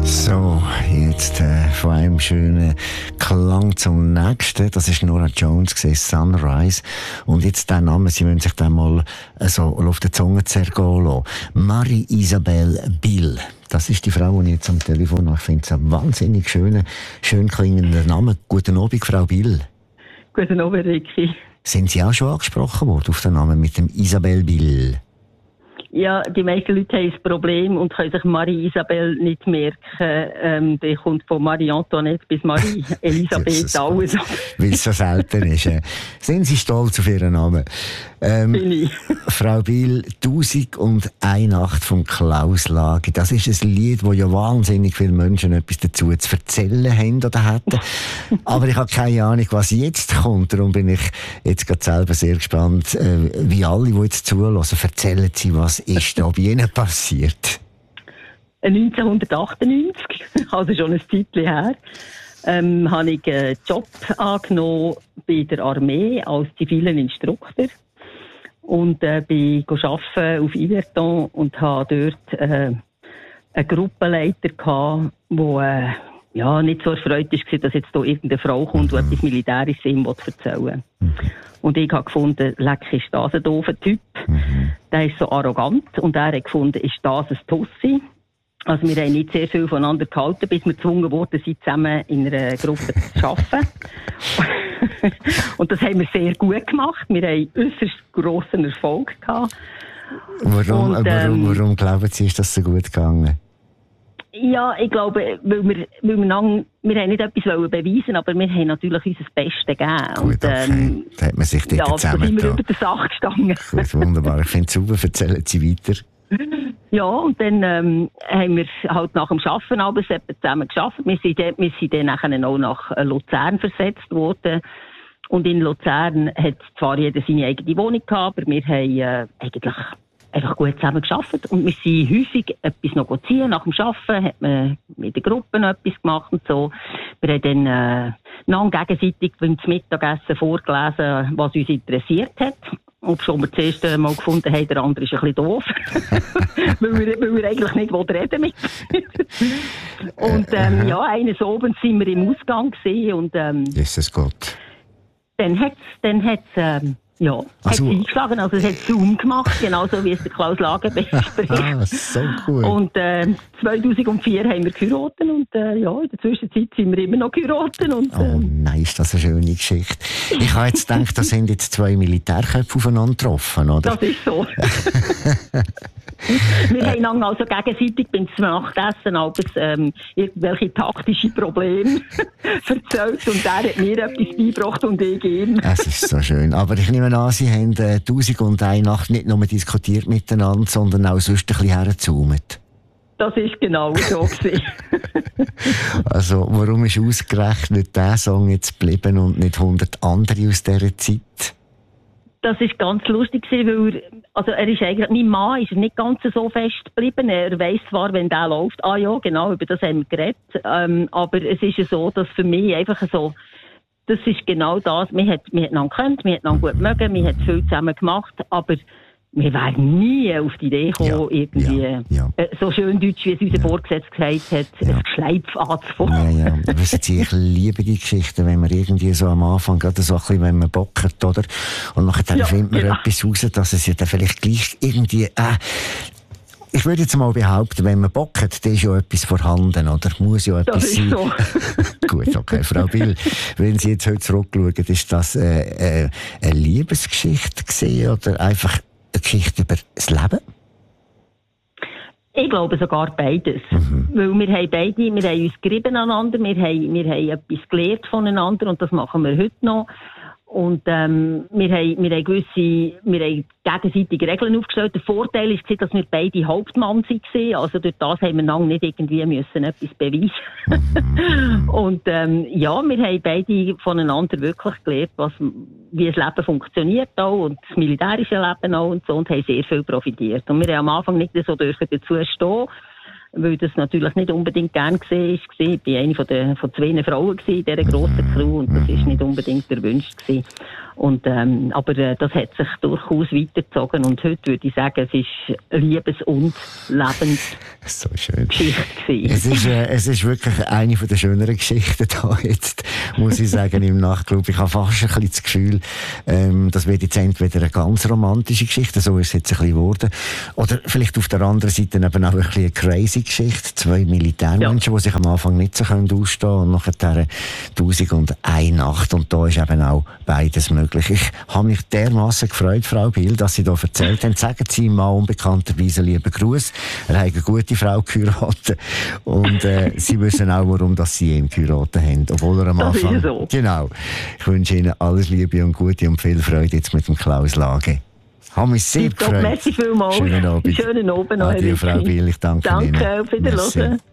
So, jetzt von einem schönen Klang zum nächsten. Das ist Norah Jones, Sunrise. Und jetzt der Name, Sie müssen sich den mal so auf der Zunge zergehen lassen. Marie-Isabelle Bill. Das ist die Frau, die ich jetzt am Telefon habe. Ich finde es ein wahnsinnig schön klingender Name. Guten Abend, Frau Bill. Guten Abend, Ricky. Sind Sie auch schon angesprochen worden auf den Namen mit dem Isabelle Bill? Ja, die meisten Leute haben ein Problem und können sich Marie-Isabelle nicht merken. Der kommt von Marie-Antoinette bis Marie-Elisabeth alles. Weil es so selten ist. Sind Sie stolz auf Ihren Namen? Bin ich. Frau Bill, 1001 Nacht von Klaus Lage. Das ist ein Lied, wo ja wahnsinnig viele Menschen etwas dazu zu erzählen haben oder hätten. Aber ich habe keine Ahnung, was jetzt kommt. Darum bin ich jetzt gerade selber sehr gespannt, wie alle, die jetzt zuhören, erzählen Sie, was ist da bei Ihnen passiert? 1998, also schon ein Zeitchen her, habe ich einen Job angenommen bei der Armee als zivilen Instruktor. Und bin arbeiten auf Yverton und hatte dort einen Gruppenleiter gehabt, der nicht so erfreut war, dass jetzt hier irgendeine Frau kommt, die etwas Militärisches ihm erzählen will. Und ich habe gefunden, leck, ist das ein doofer Typ. Der ist so arrogant. Und er hat gefunden, ist das ein Tussi. Also wir haben nicht sehr viel voneinander gehalten, bis wir gezwungen wurden, zusammen in einer Gruppe zu arbeiten. Und das haben wir sehr gut gemacht. Wir haben äußerst grossen Erfolg gehabt. Warum glauben Sie, ist das so gut gegangen? Ja, ich glaube, weil wir haben nicht etwas beweisen, aber wir haben natürlich unser Bestes gegeben. Gut, okay. Da hat man sich dort zusammen. Da sind wir über die Sache gestanden. Gut, wunderbar. Ich finde es super. Erzählen Sie weiter. Ja, und dann haben wir halt nach dem Arbeiten abends zusammen gearbeitet. Wir sind dann nachher auch nach Luzern versetzt worden. Und in Luzern hat zwar jeder seine eigene Wohnung gehabt, aber wir haben eigentlich einfach gut zusammen gearbeitet. Und wir sind häufig etwas noch ziehen. Nach dem Arbeiten hat man mit der Gruppe noch etwas gemacht und so. Wir haben dann gegenseitig beim Mittagessen vorgelesen, was uns interessiert hat. Und schon wir das erste Mal gefunden haben, der andere ist ein bisschen doof. weil wir eigentlich nicht reden mit. Und eines Abends sind wir im Ausgang gewesen und Jesus Gott. Dann hat's eingeschlagen, also es hat Zoom gemacht, genauso wie es der Klaus Lage bespricht. Ah, so cool. Und 2004 haben wir geheiratet und in der Zwischenzeit sind wir immer noch geheiratet. Und, nein, ist das eine schöne Geschichte. Ich habe jetzt gedacht, da sind jetzt zwei Militärköpfe aufeinander getroffen, oder? Das ist so. Wir haben dann also gegenseitig beim Nachtessen irgendwelche taktische Probleme erzählt und er hat mir etwas beigebracht und ich ihm. Es ist so schön. Aber ich nehme an, Sie haben 1001 Nacht nicht nur diskutiert miteinander, sondern auch sonst ein bisschen hergezoomt. Das ist genau so gewesen. Also, warum ist ausgerechnet dieser Song jetzt geblieben und nicht 100 andere aus dieser Zeit? Das ist ganz lustig, weil mein Mann ist nicht ganz so fest geblieben. Er weiss zwar, wenn der läuft, genau, über das haben wir geredet. Aber es ist ja so, dass für mich einfach so, das ist genau das. Wir hat einander gekannt, wir hat einander gut mögen, wir haben viel zusammen gemacht, aber wir wären nie auf die Idee gekommen, so schön deutsch, wie es unser Vorgesetzter gesagt hat, ein Geschleipf anzufangen. Ja. Wissen Sie, ich liebe die Geschichten, wenn man irgendwie so am Anfang, gerade so ein bisschen, wenn man bockert, oder? Und nachher findet man etwas raus, dass es ja dann vielleicht gleich irgendwie, ich würde jetzt mal behaupten, wenn man bockert, dann ist ja etwas vorhanden, oder? Muss ja etwas sein. So. Gut, okay. Frau Bill, wenn Sie jetzt heute zurückschauen, ist das eine Liebesgeschichte gewesen, oder einfach eine Geschichte über das Leben? Ich glaube sogar beides. Weil wir haben uns gerieben aneinander, wir haben etwas gelernt voneinander und das machen wir heute noch. Und wir haben gegenseitige Regeln aufgestellt. Der Vorteil war, dass wir beide Hauptmann waren. Also durch das haben wir lange nicht irgendwie müssen etwas beweisen. Und wir haben beide voneinander wirklich gelernt, wie das Leben funktioniert auch und das militärische Leben auch und so, und haben sehr viel profitiert. Und wir haben am Anfang nicht so dazu stehen, weil das natürlich nicht unbedingt gern gesehen war. Ich war eine von 2 Frauen in dieser grossen Crew und das war nicht unbedingt erwünscht gewesen. Und, aber das hat sich durchaus weitergezogen und heute würde ich sagen, es ist Liebes- und so schön. Lebensgeschichte. Es ist wirklich eine der schöneren Geschichten da jetzt, muss ich sagen, im Nachtclub. Ich habe fast ein bisschen das Gefühl, das wird jetzt entweder eine ganz romantische Geschichte, so ist es jetzt ein bisschen geworden, oder vielleicht auf der anderen Seite eben auch ein bisschen eine crazy Geschichte. 2 Militärmenschen, die sich am Anfang nicht so ausstehen können und nachher 1001 Nacht. Und da ist eben auch beides möglich. Ich habe mich dermassen gefreut, Frau Biel, dass Sie da erzählt haben. Sagen Sie ihm mal unbekannterweise lieben Gruß. Er hat eine gute Frau geheiratet. Und Sie wissen auch, warum dass Sie ihn geheiratet haben. Obwohl er am Anfang... Das ist so. Genau. Ich wünsche Ihnen alles Liebe und Gute und viel Freude jetzt mit dem Klaus Lage. Ich habe mich sehr gefreut. Merci vielmals. Schönen Abend. Schönen Abend noch. Adieu, Frau Biel. Ich danke Ihnen. Danke, auf Wiedersehen.